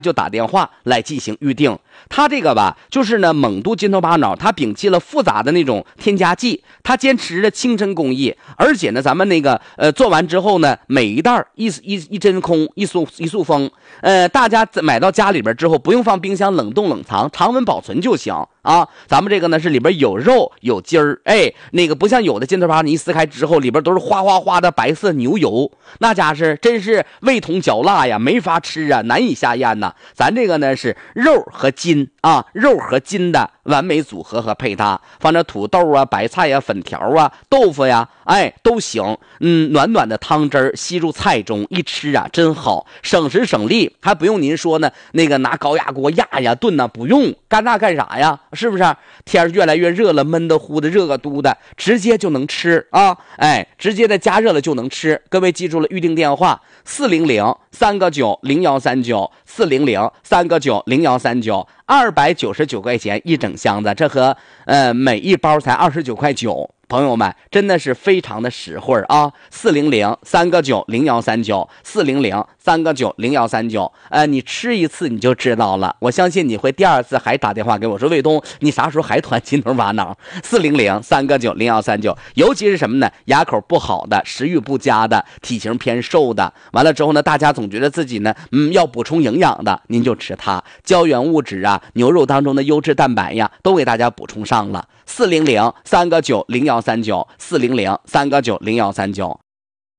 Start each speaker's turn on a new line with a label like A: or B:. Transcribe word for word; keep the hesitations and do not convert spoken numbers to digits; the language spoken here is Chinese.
A: 就打电话来进行预定。它这个吧，就是呢蒙都金头巴脑，它摒弃了复杂的那种添加剂，它坚持着清真工艺，而且呢，咱们那个呃做完之后呢，每一袋一一一真空，一塑一塑封，呃，大家买到家里边之后，不用放冰箱冷冻冷藏，常温保存就行啊。咱们这个呢是里边有肉有筋儿，哎，那个不像有的金头巴，你一撕开之后里边都是哗哗哗的白色牛油，那家是真是味同嚼蜡呀，没法吃啊，难以下咽呐。咱这个呢是肉和筋啊，肉和筋的完美组合和配搭，放着土豆啊、白菜呀、粉条啊、豆腐呀，哎都行。嗯，暖暖的汤汁儿吸入菜中，一吃啊真好，省时省力，还不用您说呢，那个拿高压锅压呀炖呐，不用干那干啥呀？是不是？天越来越热了，闷的乎的，热个嘟的，直接就能吃啊！哎，直接的加热了就能吃。各位记住了，预定电话四零零三个九零幺三九，四零零三个九零幺三九，二百九十九块钱一整箱子，这和呃每一包才二十九块九。朋友们真的是非常的实惠啊！四零零三个九零幺三九，四零零三个九零幺三九，呃，你吃一次你就知道了，我相信你会第二次还打电话给我说，卫东，你啥时候还团金头巴脑？四零零三个九零幺三九，尤其是什么呢？牙口不好的、食欲不佳的、体型偏瘦的，完了之后呢，大家总觉得自己呢，嗯，要补充营养的，您就吃它，胶原物质啊，牛肉当中的优质蛋白呀，都给大家补充上了。四零零三个九零幺三九，四零零三个九零幺三九。